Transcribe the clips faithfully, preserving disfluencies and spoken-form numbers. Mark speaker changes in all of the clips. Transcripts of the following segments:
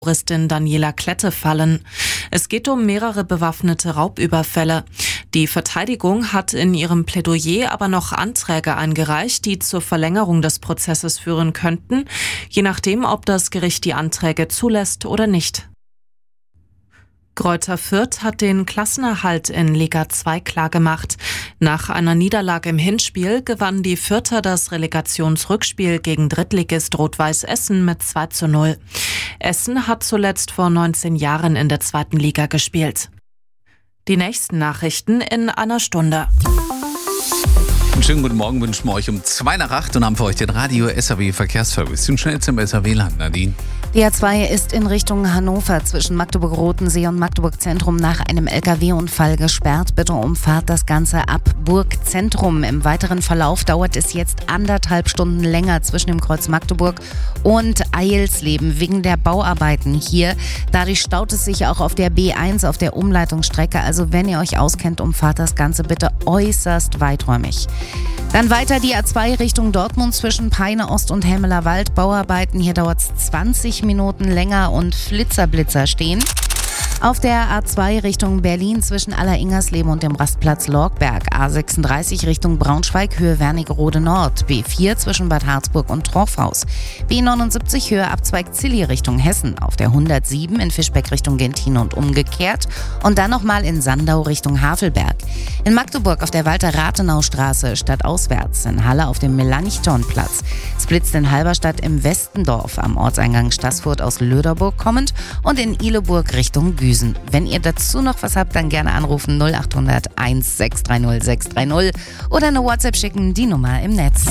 Speaker 1: Juristin Daniela Klette fallen. Es geht um mehrere bewaffnete Raubüberfälle. Die Verteidigung hat in ihrem Plädoyer aber noch Anträge eingereicht, die zur Verlängerung des Prozesses führen könnten, je nachdem, ob das Gericht die Anträge zulässt oder nicht. Greuther Fürth hat den Klassenerhalt in Liga zwei klargemacht. Nach einer Niederlage im Hinspiel gewannen die Fürther das Relegationsrückspiel gegen Drittligist Rot-Weiß Essen mit zwei zu null. Essen hat zuletzt vor neunzehn Jahren in der zweiten Liga gespielt. Die nächsten Nachrichten in einer Stunde.
Speaker 2: Einen schönen guten Morgen wünschen wir euch um zwei nach acht und haben für euch den Radio S A W Verkehrsservice. Zum schnellsten S A W-Land, Nadine.
Speaker 3: Die A zwei ist in Richtung Hannover zwischen Magdeburg-Rotensee und Magdeburg-Zentrum nach einem L K W-Unfall gesperrt. Bitte umfahrt das Ganze ab Burg-Zentrum. Im weiteren Verlauf dauert es jetzt anderthalb Stunden länger zwischen dem Kreuz Magdeburg und Eilsleben wegen der Bauarbeiten hier. Dadurch staut es sich auch auf der B eins, auf der Umleitungsstrecke. Also wenn ihr euch auskennt, umfahrt das Ganze bitte äußerst weiträumig. Dann weiter die A zwei Richtung Dortmund zwischen Peine Ost und Hemmeler Wald. Bauarbeiten, hier dauert es zwanzig Minuten länger und Flitzerblitzer stehen. Auf der A zwei Richtung Berlin zwischen Aller-Ingersleben und dem Rastplatz Lorgberg. A sechsunddreißig Richtung Braunschweig, Höhe Wernigerode Nord. B vier zwischen Bad Harzburg und Torfhaus. B neunundsiebzig Höhe Abzweig Zilli Richtung Hessen. Auf der hundertsieben in Fischbeck Richtung Gentine und umgekehrt. Und dann nochmal in Sandau Richtung Havelberg. In Magdeburg auf der Walter-Rathenau-Straße stadtauswärts. In Halle auf dem Melanchthonplatz. Es blitzt in Halberstadt im Westendorf am Ortseingang Staßfurt aus Löderburg kommend. Und in Ihleburg Richtung Güsen. Wenn ihr dazu noch was habt, dann gerne anrufen null acht hundert eins sechs drei null sechs drei null oder eine WhatsApp schicken, die Nummer im Netz.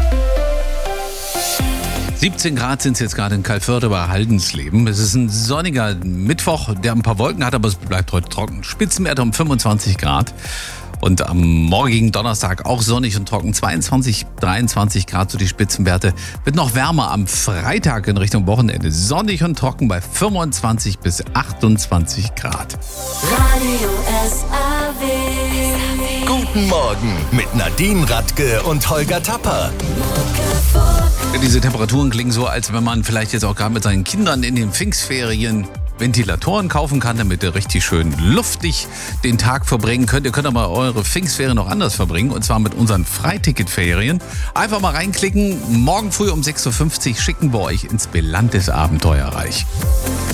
Speaker 2: siebzehn Grad sind es jetzt gerade in Calvörde bei Haldensleben. Es ist ein sonniger Mittwoch, der ein paar Wolken hat, aber es bleibt heute trocken. Spitzenwerte um fünfundzwanzig Grad. Und am morgigen Donnerstag auch sonnig und trocken, zweiundzwanzig, dreiundzwanzig Grad, so die Spitzenwerte. Wird noch wärmer am Freitag in Richtung Wochenende. Sonnig und trocken bei fünfundzwanzig bis achtundzwanzig Grad.
Speaker 4: Radio S A W.
Speaker 5: Guten Morgen mit Nadine Radke und Holger Tapper.
Speaker 2: Diese Temperaturen klingen so, als wenn man vielleicht jetzt auch gerade mit seinen Kindern in den Pfingstferien Ventilatoren kaufen kann, damit ihr richtig schön luftig den Tag verbringen könnt. Ihr könnt aber eure Pfingstferien noch anders verbringen, und zwar mit unseren Freiticketferien. Einfach mal reinklicken. Morgen früh um sechs Uhr fünfzig schicken wir euch ins Belantes Abenteuerreich.